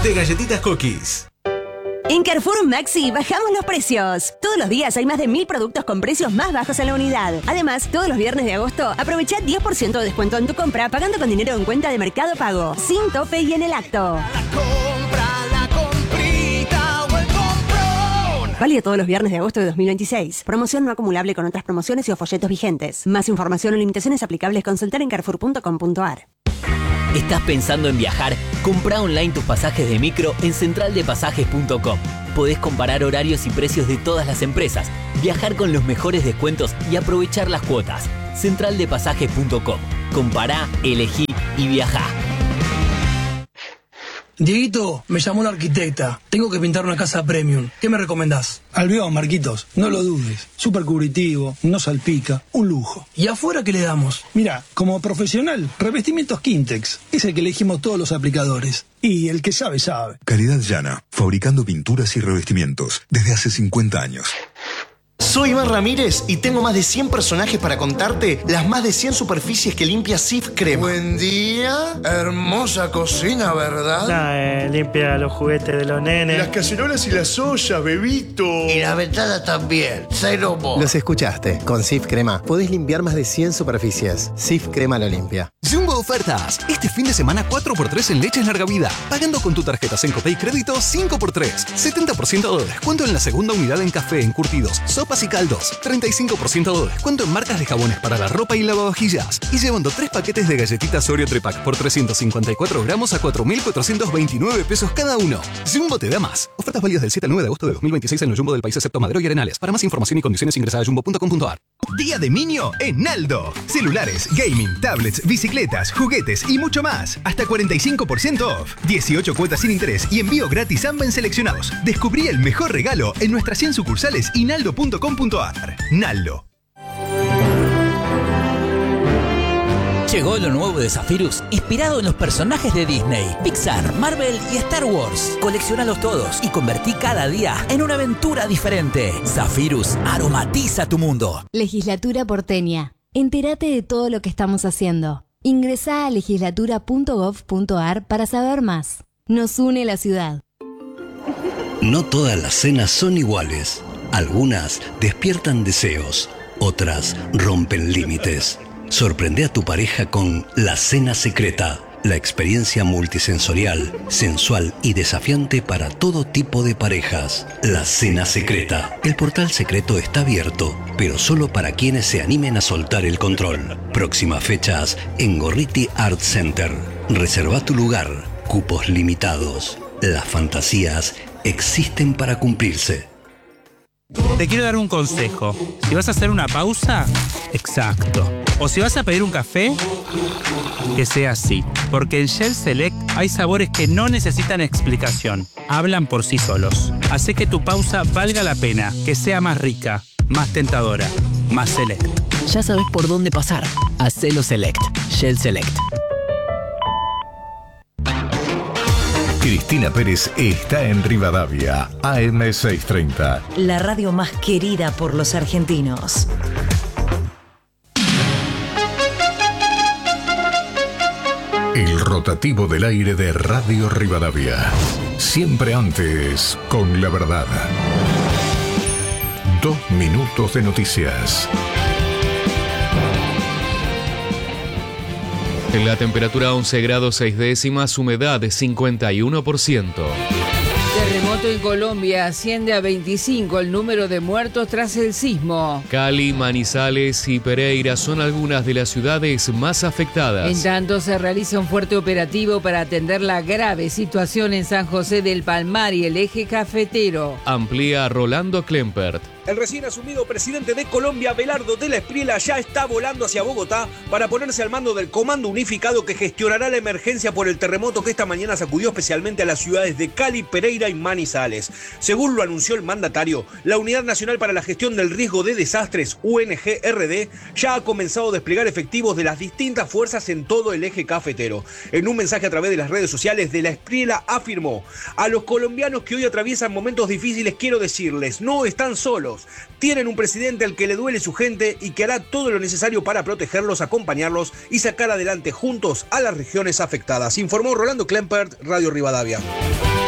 de galletitas Cookies. En Carrefour Maxi bajamos los precios. Todos los días hay más de 1000 productos con precios más bajos en la unidad. Además, todos los viernes de agosto aprovecha 10% de descuento en tu compra pagando con dinero en cuenta de Mercado Pago, sin tope y en el acto. La comprita o el comprón. Válido todos los viernes de agosto de 2026. Promoción no acumulable con otras promociones y o folletos vigentes. Más información o limitaciones aplicables consultar en carrefour.com.ar. ¿Estás pensando en viajar? Comprá online tus pasajes de micro en centraldepasajes.com. Podés comparar horarios y precios de todas las empresas, viajar con los mejores descuentos y aprovechar las cuotas. Centraldepasajes.com. Compará, elegí y viajá. Dieguito, me llamó la arquitecta. Tengo que pintar una casa premium. ¿Qué me recomendás? Albión, Marquitos. No lo dudes. Súper cubritivo, no salpica. Un lujo. ¿Y afuera qué le damos? Mira, como profesional, revestimientos Quintex. Es el que elegimos todos los aplicadores. Y el que sabe, sabe. Calidad Llana, fabricando pinturas y revestimientos desde hace 50 años. Soy Iván Ramírez y tengo más de 100 personajes para contarte las más de 100 superficies que limpia Cif Crema. Buen día, hermosa cocina, ¿verdad? Limpia los juguetes de los nenes. Las cacerolas y las ollas, bebito. Y la ventana también, cero mo. Los escuchaste, con Cif Crema podés limpiar más de 100 superficies. Cif Crema lo limpia. Jumbo Ofertas. Este fin de semana 4x3 en leches larga vida. Pagando con tu tarjeta Sencope y crédito 5x3. 70% de descuento en la segunda unidad en café, encurtidos, sopas y caldos. 35% de descuento en marcas de jabones para la ropa y lavavajillas. Y llevando 3 paquetes de galletitas Oreo Trepac por 354 gramos a 4.429 pesos cada uno. Jumbo te da más. Ofertas válidas del 7 al 9 de agosto de 2026 en los Jumbo del país excepto Madero y Arenales. Para más información y condiciones ingresa a jumbo.com.ar. Día de Niño en Naldo. Celulares, gaming, tablets, bicicletas, juguetes y mucho más. Hasta 45% off. 18 cuotas sin interés y envío gratis en seleccionados. Descubrí el mejor regalo en nuestras 100 sucursales y naldo.com.ar. Naldo. Llegó lo nuevo de Zephyrus, inspirado en los personajes de Disney, Pixar, Marvel y Star Wars. Coleccionalos todos y convertí cada día en una aventura diferente. Zephyrus aromatiza tu mundo. Legislatura porteña. Entérate de todo lo que estamos haciendo. Ingresá a legislatura.gov.ar para saber más. Nos une la ciudad. No todas las cenas son iguales. Algunas despiertan deseos, otras rompen límites. Sorprende a tu pareja con La Cena Secreta, la experiencia multisensorial, sensual y desafiante para todo tipo de parejas. La Cena Secreta. El portal secreto está abierto, pero solo para quienes se animen a soltar el control. Próximas fechas en Gorriti Art Center. Reserva tu lugar. Cupos limitados. Las fantasías existen para cumplirse. Te quiero dar un consejo. Si vas a hacer una pausa, exacto. O si vas a pedir un café, que sea así. Porque en Shell Select hay sabores que no necesitan explicación. Hablan por sí solos. Hace que tu pausa valga la pena, que sea más rica, más tentadora, más Select. Ya sabes por dónde pasar. Hacelo Select. Shell Select. Cristina Pérez está en Rivadavia, AM630. La radio más querida por los argentinos. El rotativo del aire de Radio Rivadavia. Siempre antes, con la verdad. 2 minutos de noticias. En la temperatura 11 grados 6 décimas, humedad de 51%. Terremoto en Colombia, asciende a 25 el número de muertos tras el sismo. Cali, Manizales y Pereira son algunas de las ciudades más afectadas. En tanto, se realiza un fuerte operativo para atender la grave situación en San José del Palmar y el eje cafetero. Amplía Rolando Klempert. El recién asumido presidente de Colombia, Abelardo de la Espriella, ya está volando hacia Bogotá para ponerse al mando del Comando Unificado que gestionará la emergencia por el terremoto que esta mañana sacudió especialmente a las ciudades de Cali, Pereira y Manizales. Según lo anunció el mandatario, la Unidad Nacional para la Gestión del Riesgo de Desastres, UNGRD, ya ha comenzado a desplegar efectivos de las distintas fuerzas en todo el eje cafetero. En un mensaje a través de las redes sociales, de la Espriella afirmó: a los colombianos que hoy atraviesan momentos difíciles quiero decirles, no están solos. Tienen un presidente al que le duele su gente y que hará todo lo necesario para protegerlos, acompañarlos y sacar adelante juntos a las regiones afectadas. Informó Rolando Klempert, Radio Rivadavia.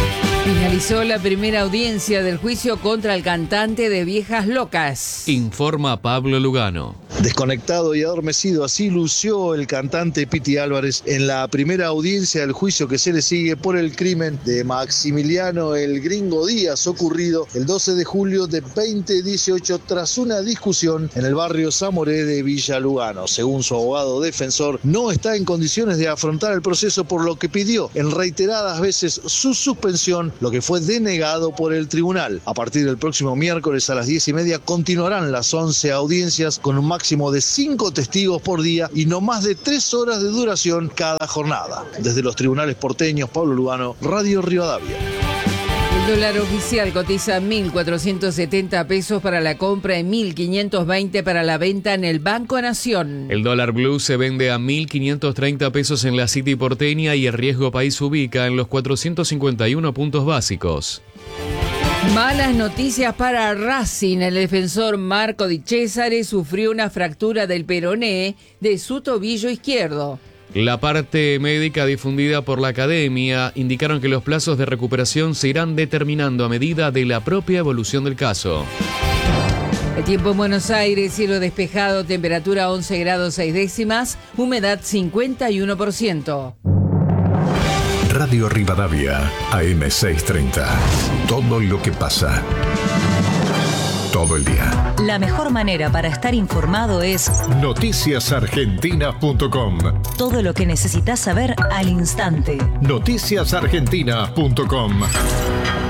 Finalizó la primera audiencia del juicio contra el cantante de Viejas Locas. Informa Pablo Lugano. Desconectado y adormecido, así lució el cantante Piti Álvarez en la primera audiencia del juicio que se le sigue por el crimen de Maximiliano el Gringo Díaz, ocurrido el 12 de julio de 2018 tras una discusión en el barrio Zamoré de Villa Lugano. Según su abogado defensor, no está en condiciones de afrontar el proceso, por lo que pidió en reiteradas veces su suspensión, lo que fue denegado por el tribunal. A partir del próximo miércoles a las 10:30 continuarán las 11 audiencias con un máximo de 5 testigos por día y no más de 3 horas de duración cada jornada. Desde los tribunales porteños, Pablo Lugano, Radio Rivadavia. El dólar oficial cotiza 1.470 pesos para la compra y 1.520 para la venta en el Banco Nación. El dólar blue se vende a 1.530 pesos en la City porteña y el riesgo país se ubica en los 451 puntos básicos. Malas noticias para Racing. El defensor Marco Di Cesare sufrió una fractura del peroné de su tobillo izquierdo. La parte médica difundida por la academia indicaron que los plazos de recuperación se irán determinando a medida de la propia evolución del caso. El tiempo en Buenos Aires, cielo despejado, temperatura 11 grados 6 décimas, humedad 51%. Radio Rivadavia, AM630. Todo lo que pasa. Todo el día. La mejor manera para estar informado es noticiasargentina.com. todo lo que necesitas saber al instante. Noticiasargentina.com.